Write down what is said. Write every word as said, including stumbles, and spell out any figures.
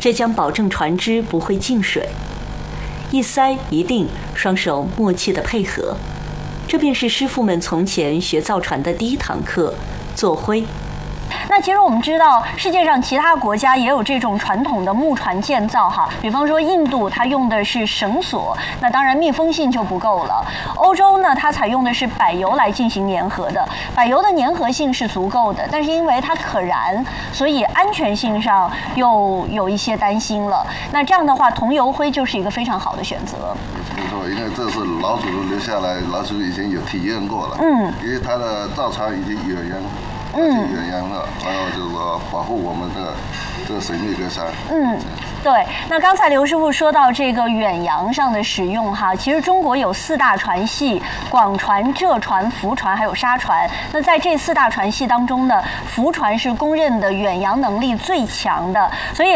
这将保证船只不会进水。一塞一定，双手默契地配合，这便是师傅们从前学造船的第一堂课——做灰。 那其实我们知道，世界上其他国家也有这种传统的木船建造哈，比方说印度，它用的是绳索，那当然密封性就不够了。欧洲呢，它采用的是柏油来进行粘合的，柏油的粘合性是足够的，但是因为它可燃，所以安全性上又有一些担心了。那这样的话，桐油灰就是一个非常好的选择。 没错，因为这是老祖宗留下来，老祖以前有体验过了， 嗯， 因为它的造船已经远洋。嗯，远洋了，然后就是说保护我们的这个水密格栅。 嗯，对。那刚才刘师傅说到这个远洋上的使用哈，其实中国有四大船系：广船、浙船、福船还有沙船。那在这四大船系当中呢，福船是公认的远洋能力最强的，所以